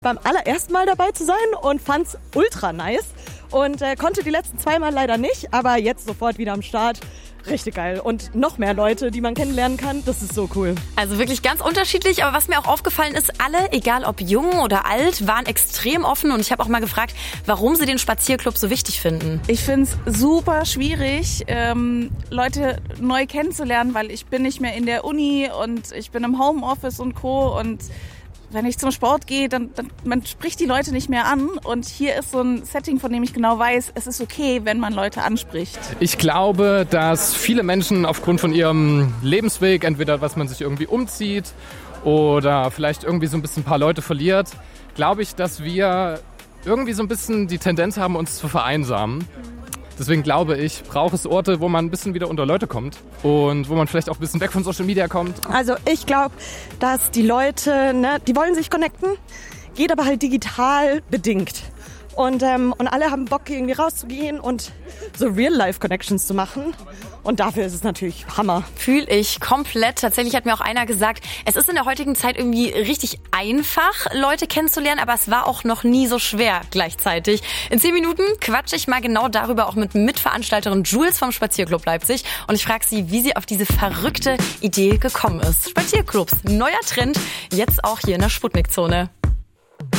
beim allerersten Mal dabei zu sein und fand's ultra nice und konnte die letzten 2 Mal leider nicht, aber jetzt sofort wieder am Start. Richtig geil. Und noch mehr Leute, die man kennenlernen kann. Das ist so cool. Also wirklich ganz unterschiedlich. Aber was mir auch aufgefallen ist, alle, egal ob jung oder alt, waren extrem offen. Und ich habe auch mal gefragt, warum sie den Spazierclub so wichtig finden. Ich finde es super schwierig, Leute neu kennenzulernen, weil ich bin nicht mehr in der Uni und ich bin im Homeoffice und Co. Und wenn ich zum Sport gehe, dann man spricht die Leute nicht mehr an. Und hier ist so ein Setting, von dem ich genau weiß, es ist okay, wenn man Leute anspricht. Ich glaube, dass viele Menschen aufgrund von ihrem Lebensweg, entweder was man sich irgendwie umzieht oder vielleicht irgendwie so ein bisschen ein paar Leute verliert, glaube ich, dass wir irgendwie so ein bisschen die Tendenz haben, uns zu vereinsamen. Deswegen glaube ich, braucht es Orte, wo man ein bisschen wieder unter Leute kommt und wo man vielleicht auch ein bisschen weg von Social Media kommt. Also ich glaube, dass die Leute, die wollen sich connecten, geht aber halt digital bedingt. Und alle haben Bock, irgendwie rauszugehen und so Real-Life-Connections zu machen. Und dafür ist es natürlich Hammer. Fühl ich komplett. Tatsächlich hat mir auch einer gesagt, es ist in der heutigen Zeit irgendwie richtig einfach, Leute kennenzulernen, aber es war auch noch nie so schwer gleichzeitig. In 10 Minuten quatsche ich mal genau darüber auch mit Mitveranstalterin Jules vom Spazierclub Leipzig. Und ich frage sie, wie sie auf diese verrückte Idee gekommen ist. Spazierclubs, neuer Trend, jetzt auch hier in der Sputnik-Zone.